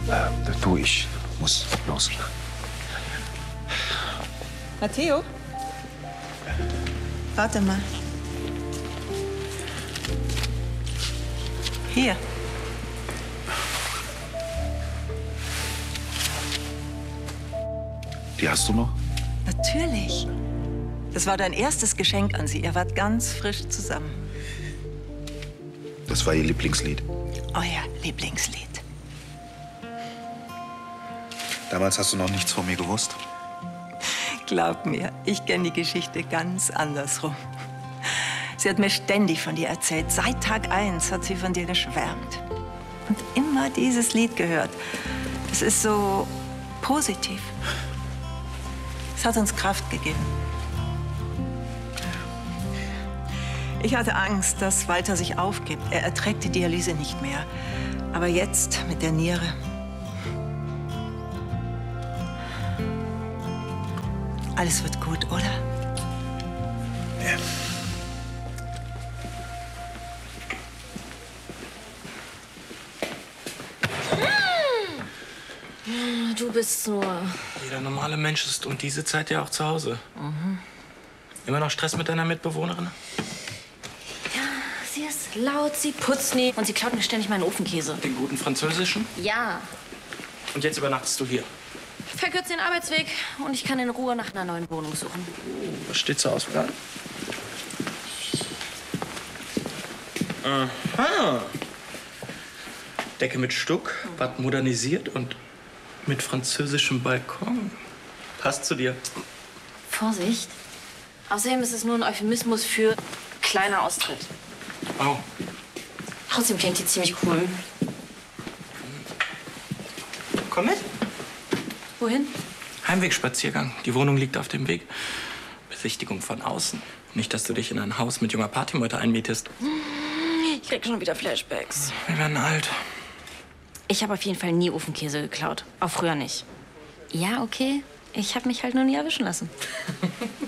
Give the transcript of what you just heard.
Du, ich muss los. Matteo? Warte mal. Hier. Die hast du noch? Natürlich. Das war dein erstes Geschenk an sie. Ihr wart ganz frisch zusammen. Das war ihr Lieblingslied. Euer Lieblingslied. Damals hast du noch nichts von mir gewusst. Glaub mir, ich kenne die Geschichte ganz andersrum. Sie hat mir ständig von dir erzählt. Seit Tag 1 hat sie von dir geschwärmt. Und immer dieses Lied gehört. Es ist so positiv. Es hat uns Kraft gegeben. Ich hatte Angst, dass Walter sich aufgibt. Er erträgt die Dialyse nicht mehr. Aber jetzt mit der Niere. Alles wird gut, oder? Ja. Du bist so... Jeder normale Mensch ist um diese Zeit ja auch zu Hause. Mhm. Immer noch Stress mit deiner Mitbewohnerin? Ja, sie ist laut, sie putzt nie und sie klaut mir ständig meinen Ofenkäse. Den guten französischen? Ja. Und jetzt übernachtest du hier? Verkürzt den Arbeitsweg und ich kann in Ruhe nach einer neuen Wohnung suchen. Was steht zur Auswahl? Aha. Decke mit Stuck, Bad modernisiert und mit französischem Balkon. Passt zu dir. Vorsicht. Außerdem ist es nur ein Euphemismus für kleiner Austritt. Oh. Trotzdem klingt die ziemlich cool. Komm mit. Wohin? Heimwegspaziergang. Die Wohnung liegt auf dem Weg. Besichtigung von außen. Nicht, dass du dich in ein Haus mit junger Partymeute einmietest. Ich krieg schon wieder Flashbacks. Wir werden alt. Ich habe auf jeden Fall nie Ofenkäse geklaut. Auch früher nicht. Ja, okay. Ich habe mich halt noch nie erwischen lassen.